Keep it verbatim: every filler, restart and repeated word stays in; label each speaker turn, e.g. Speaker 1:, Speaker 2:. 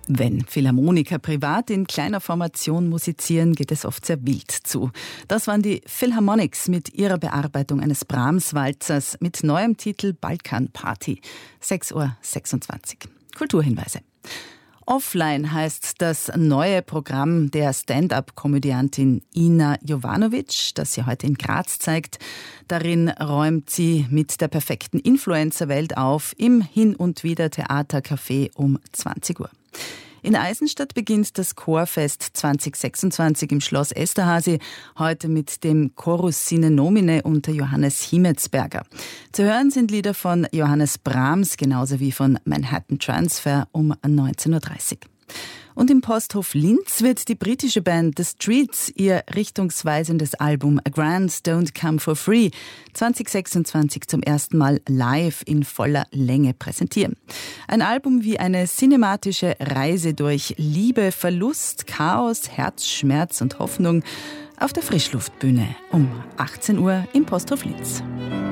Speaker 1: Wenn Philharmoniker privat in kleiner Formation musizieren, geht es oft sehr wild zu. Das waren die Philharmonics mit ihrer Bearbeitung eines Brahms-Walzers mit neuem Titel Balkan Party. sechs Uhr sechsundzwanzig. Kulturhinweise. Offline heißt das neue Programm der Stand-up-Komödiantin Ina Jovanovic, das sie heute in Graz zeigt. Darin räumt sie mit der perfekten Influencer-Welt auf im Hin- und Wieder-Theatercafé um zwanzig Uhr. In Eisenstadt beginnt das Chorfest zwanzig sechsundzwanzig im Schloss Esterházy, heute mit dem Chorus Sine Nomine unter Johannes Himmetsberger. Zu hören sind Lieder von Johannes Brahms, genauso wie von Manhattan Transfer um neunzehn Uhr dreißig. Und im Posthof Linz wird die britische Band The Streets ihr richtungsweisendes Album A Grand Don't Come For Free zwanzig sechsundzwanzig zum ersten Mal live in voller Länge präsentieren. Ein Album wie eine cinematische Reise durch Liebe, Verlust, Chaos, Herzschmerz und Hoffnung auf der Frischluftbühne um achtzehn Uhr im Posthof Linz.